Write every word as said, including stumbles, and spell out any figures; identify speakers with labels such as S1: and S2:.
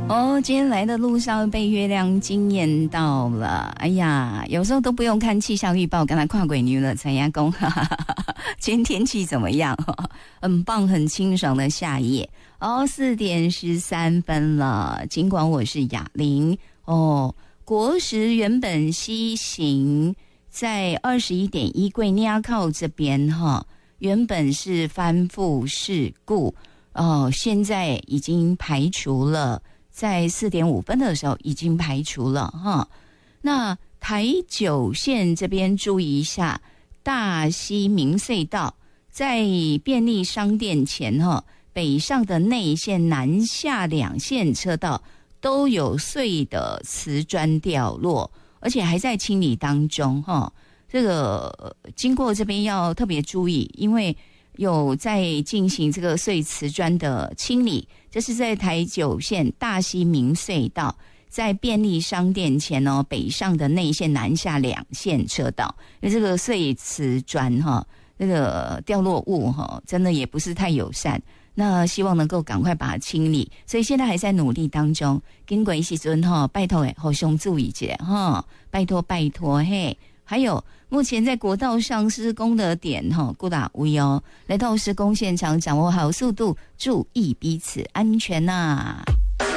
S1: 哦，今天来的路上被月亮惊艳到了，哎呀，有时候都不用看气象预报，刚才跨鬼女了陈亚公，哈哈哈哈，今天天气怎么样？很棒，很清爽的夏夜。哦，四点十三分了，尽管我是哑铃哦。国时原本西行在二十一点一桂尼亚靠这边哈，原本是翻覆事故哦，现在已经排除了，在四点五分的时候已经排除了哈。那台九线这边注意一下，大溪明隧道在便利商店前哈，北上的内线、南下两线车道都有碎的瓷砖掉落，而且还在清理当中哈。这个经过这边要特别注意，因为有在进行这个碎瓷砖的清理。这是在台九线大溪明隧道，在便利商店前哦，北上的内线、南下两线车道，因为这个碎瓷砖哈，这个掉落物哈，真的也不是太友善。那希望能够赶快把它清理，所以现在还在努力当中。经过时阵哈，拜托诶，互相注意一下哈，拜托拜托嘿。还有目前在国道上施工的点哈，顾大位哦，来到施工现场掌握好速度，注意彼此安全呐、啊。